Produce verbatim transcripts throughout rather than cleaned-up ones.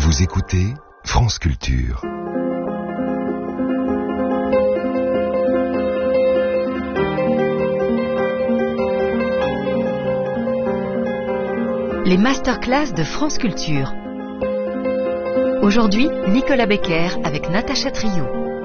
Vous écoutez France Culture. Les masterclass de France Culture. Aujourd'hui, Nicolas Becker avec Natacha Trio.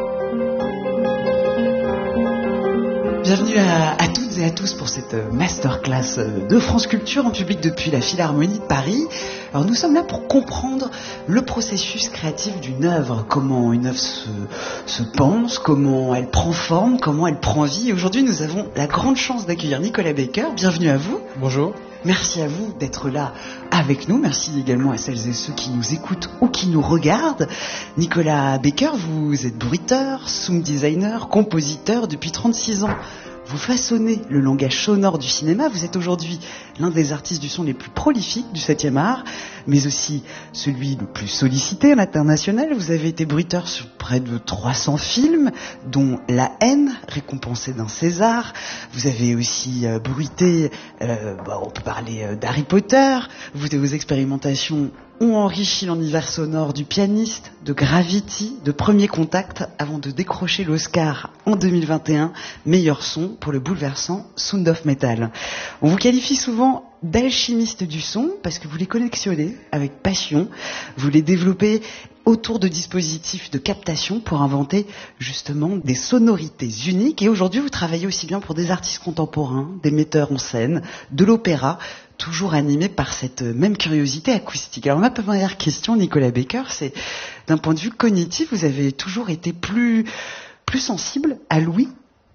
Bienvenue à, à toutes et à tous pour cette masterclass de France Culture en public depuis la Philharmonie de Paris. Alors nous sommes là pour comprendre le processus créatif d'une œuvre, comment une œuvre se, se pense, comment elle prend forme, comment elle prend vie. Et aujourd'hui nous avons la grande chance d'accueillir Nicolas Becker. Bienvenue à vous. Bonjour. Merci à vous d'être là avec nous. Merci également à celles et ceux qui nous écoutent ou qui nous regardent. Nicolas Becker, vous êtes bruiteur, sound designer, compositeur depuis trente-six ans. Vous façonnez le langage sonore du cinéma. Vous êtes aujourd'hui l'un des artistes du son les plus prolifiques du septième art, mais aussi celui le plus sollicité à l'international. Vous avez été bruiteur sur près de trois cents films, dont La Haine, récompensé d'un César. Vous avez aussi euh, bruité, euh, bah, on peut parler euh, d'Harry Potter. Vous, vos expérimentations ont enrichi l'univers sonore du pianiste, de Gravity, de Premier Contact, avant de décrocher l'Oscar en deux mille vingt et un, meilleur son pour le bouleversant Sound of Metal. On vous qualifie souvent d'alchimiste du son parce que vous les collectionnez avec passion, vous les développez autour de dispositifs de captation pour inventer justement des sonorités uniques. Et aujourd'hui, vous travaillez aussi bien pour des artistes contemporains, des metteurs en scène, de l'opéra, toujours animé par cette même curiosité acoustique. Alors ma première question, Nicolas Becker, c'est d'un point de vue cognitif, vous avez toujours été plus, plus sensible à l'ouïe ?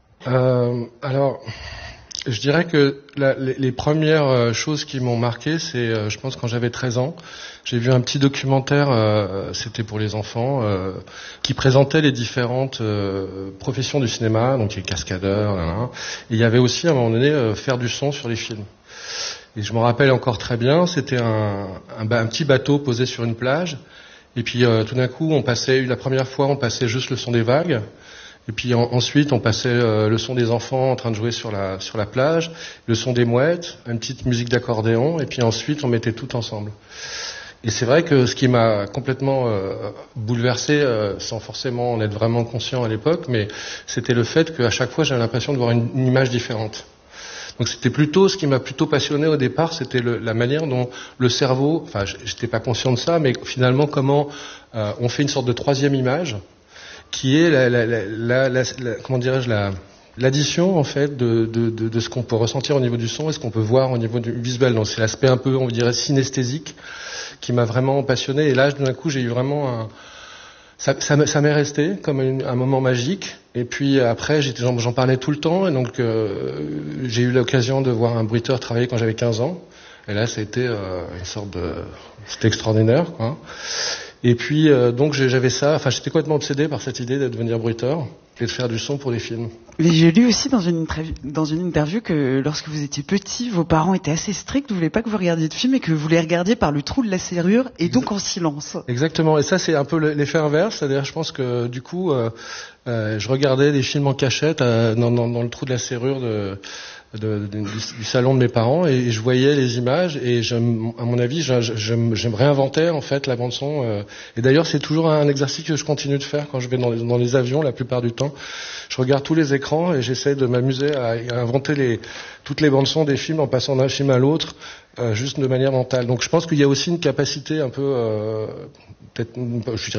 euh, Alors, je dirais que la, les, les premières choses qui m'ont marqué, c'est, euh, je pense, quand j'avais treize ans, j'ai vu un petit documentaire, euh, c'était pour les enfants, euh, qui présentait les différentes euh, professions du cinéma, donc les cascadeurs, là, là. Et il y avait aussi, à un moment donné, euh, faire du son sur les films. Et je me rappelle encore très bien, c'était un, un, un petit bateau posé sur une plage, et puis euh, tout d'un coup, on passait, la première fois, on passait juste le son des vagues, et puis en, ensuite, on passait euh, le son des enfants en train de jouer sur la, sur la plage, le son des mouettes, une petite musique d'accordéon, et puis ensuite, on mettait tout ensemble. Et c'est vrai que ce qui m'a complètement euh, bouleversé, euh, sans forcément en être vraiment conscient à l'époque, mais c'était le fait qu'à chaque fois, j'avais l'impression de voir une, une image différente. Donc c'était plutôt, ce qui m'a plutôt passionné au départ, c'était le, la manière dont le cerveau, enfin j'étais pas conscient de ça, mais finalement comment euh, on fait une sorte de troisième image, qui est la, la, la, la, la, la comment dirais-je, la, l'addition en fait de, de, de, de ce qu'on peut ressentir au niveau du son et ce qu'on peut voir au niveau du visuel. Donc c'est l'aspect un peu, on dirait, synesthésique qui m'a vraiment passionné. Et là, d'un coup, j'ai eu vraiment un... Ça, ça, ça m'est resté comme une, un moment magique. Et puis après, j'étais, j'en, j'en parlais tout le temps. Et donc, euh, j'ai eu l'occasion de voir un bruiteur travailler quand j'avais quinze ans. Et là, c'était euh, une sorte de... C'était extraordinaire, quoi. Et puis, euh, donc, j'avais ça... Enfin, j'étais complètement obsédé par cette idée de devenir bruiteur et de faire du son pour les films. Mais j'ai lu aussi dans une, dans une interview que lorsque vous étiez petit, vos parents étaient assez stricts, ne voulaient pas que vous regardiez de films et que vous les regardiez par le trou de la serrure et donc en silence. Exactement, et ça c'est un peu l'effet inverse, c'est-à-dire je pense que du coup, euh, euh, je regardais des films en cachette euh, dans, dans, dans le trou de la serrure de... De, de, du, du salon de mes parents et je voyais les images et je, à mon avis je, je, je, je réinventais en fait la bande son euh, et d'ailleurs c'est toujours un exercice que je continue de faire quand je vais dans les, dans les avions la plupart du temps. Je regarde tous les écrans et j'essaie de m'amuser à, à inventer les, toutes les bandes son des films en passant d'un film à l'autre euh, juste de manière mentale. Donc je pense qu'il y a aussi une capacité un peu euh, peut-être je